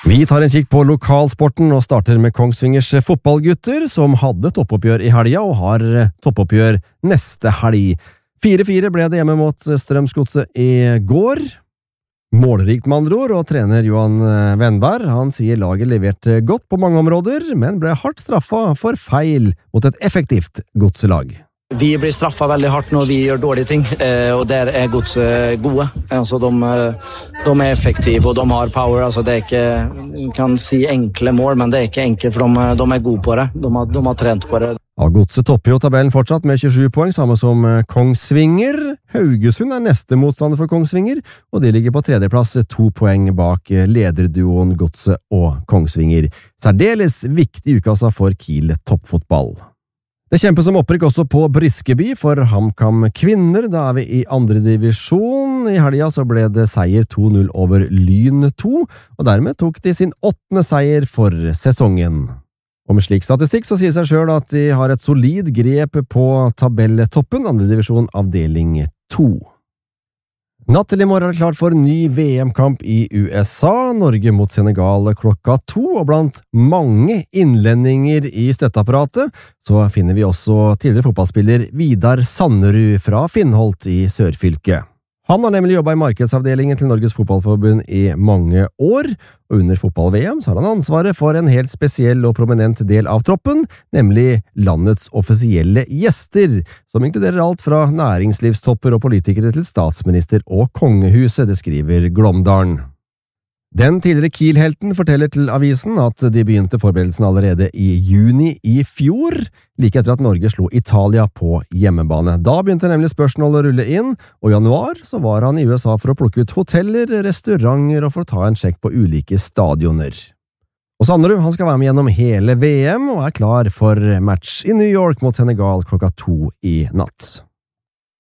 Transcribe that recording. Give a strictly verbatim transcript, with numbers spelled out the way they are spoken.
Vi tar en kikk på lokalsporten og starter med Kongsvingers fotballgutter, som hadde toppoppgjør i helga og har toppoppgjør neste helg. fire fire ble det hjemme mot Strømsgodset i går. Målrikt med andre ord, og trener Johan Wennberg, han sier laget leverte godt på mange områder, men ble hardt straffa for feil mot et effektivt godselag. Vi blir straffa veldig hardt når vi gjør dårlige ting, og der er Godset gode. Altså, de, de er effektive, og de har power. Altså, det er ikke, man kan si enkle mål, men det er ikke enkelt, for de, de er gode på det. De har, de har trent på det. Ja, Godset topper jo tabellen fortsatt med tjuesju poeng, samme som Kongsvinger. Haugesund er neste motstander for Kongsvinger, og de ligger på tredjeplass, to poeng bak lederduoen Godset og Kongsvinger. Særdeles viktig ukassa for Kiel toppfotball. Det kjempes om opprykk også på Briskeby for HamKam kvinner. Da er vi i andre divisjon. I helga så ble det seier to null over Lyn to, og dermed tok de sin åttende seier for sesongen. Og med slik statistikk så sier seg selv at de har et solid grep på tabelltoppen, andre divisjon avdeling to. Natt til i morgen er det klart for ny V M-kamp i U S A, Norge mot Senegal klokka to, og blant mange innlendinger i støtteapparatet så finner vi også tidligere fotballspiller Vidar Sannerud fra Finnholt i Sørfylket. Han har nemlig jobbet i markedsavdelingen til Norges Fotballforbund i mange år, og under fotball-V M så har han ansvaret for en helt spesiell og prominent del av troppen, nemlig landets offisielle gjester, som inkluderer alt fra næringslivstopper og politikere til statsminister og kongehuset, det skriver Glåmdalen. Den tidligere Kiel-helten forteller til avisen at de begynte forberedelsen allerede i juni i fjor, like etter at Norge slo Italia på hjemmebane. Da begynte nemlig spørsmålet å rulle inn, og i januar så var han i U S A for å plukke ut hoteller, restauranter og for å ta en sjekk på ulike stadioner. Og Sannerud, han skal være med gjennom hele V M og er klar for match i New York mot Senegal klokka to i natt.